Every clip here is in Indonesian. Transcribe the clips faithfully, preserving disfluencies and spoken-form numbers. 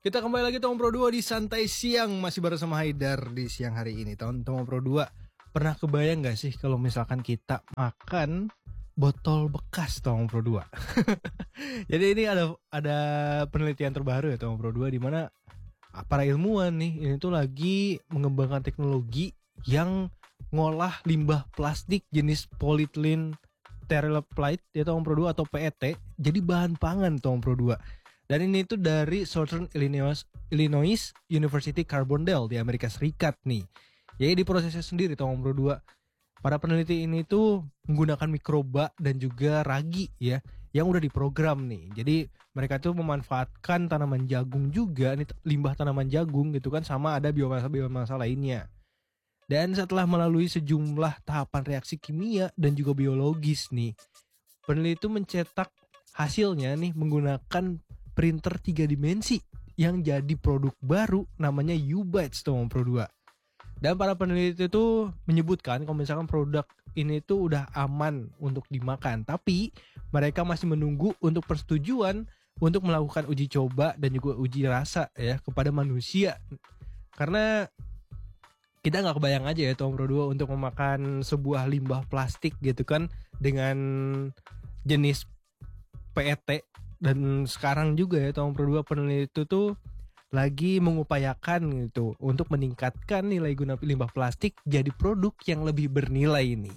Kita kembali lagi Tomong Pro dua di Santai Siang. Masih bersama Haidar di siang hari ini. Tomong Pro dua, pernah kebayang gak sih kalau misalkan kita makan botol bekas Tomong Pro dua? Jadi ini ada ada penelitian terbaru ya Tomong Pro dua, di mana para ilmuwan nih ini tuh lagi mengembangkan teknologi yang ngolah limbah plastik jenis polyethylene terephthalate ya Tomong Pro dua atau P E T jadi bahan pangan Tomong Pro dua. Dan ini tuh dari Southern Illinois, Illinois University Carbondale di Amerika Serikat nih. Jadi di prosesnya sendiri Tomong Pro dua, para peneliti ini tuh menggunakan mikroba dan juga ragi ya, yang udah diprogram nih. Jadi mereka tuh memanfaatkan tanaman jagung juga, nih limbah tanaman jagung gitu kan, sama ada biomasa-biomasa lainnya. Dan setelah melalui sejumlah tahapan reaksi kimia dan juga biologis nih, peneliti itu mencetak hasilnya nih menggunakan printer tiga dimensi yang jadi produk baru namanya U-Bites Tomong Pro dua. Dan para peneliti itu menyebutkan kalau misalkan produk ini tuh udah aman untuk dimakan, tapi mereka masih menunggu untuk persetujuan untuk melakukan uji coba dan juga uji rasa ya kepada manusia. Karena kita nggak kebayang aja ya Tomong Pro dua untuk memakan sebuah limbah plastik gitu kan dengan jenis P E T. Dan sekarang juga ya Tomong Pro dua peneliti itu tuh lagi mengupayakan gitu untuk meningkatkan nilai guna limbah plastik jadi produk yang lebih bernilai ini.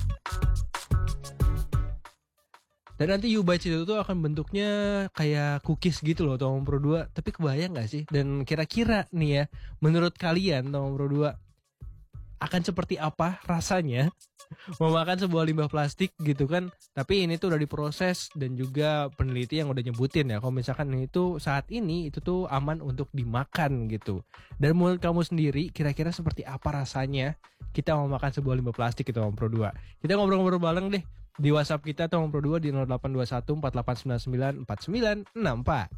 Dan nanti U-Bites itu tuh akan bentuknya kayak cookies gitu loh Tomong Pro dua. Tapi kebayang gak sih? Dan kira-kira nih ya, menurut kalian Tomong Pro dua akan seperti apa rasanya memakan sebuah limbah plastik gitu kan? Tapi ini tuh udah diproses dan juga peneliti yang udah nyebutin ya kalau misalkan itu saat ini itu tuh aman untuk dimakan gitu. Dan menurut kamu sendiri kira-kira seperti apa rasanya kita memakan sebuah limbah plastik gitu Tomong Pro dua? Kita ngobrol-ngobrol bareng deh di WhatsApp kita Tomong Pro dua di nol delapan dua satu empat delapan sembilan sembilan empat sembilan enam empat.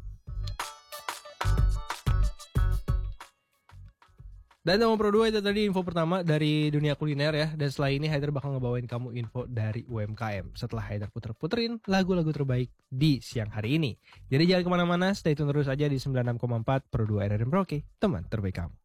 Dan Tomong Pro dua itu tadi info pertama dari dunia kuliner ya. Dan setelah ini Haidar bakal ngebawain kamu info dari U M K M. Setelah Haidar puter-puterin lagu-lagu terbaik di siang hari ini. Jadi jangan kemana-mana, stay tune terus aja di sembilan puluh enam koma empat Pro dua R R M Roke, teman terbaik kamu.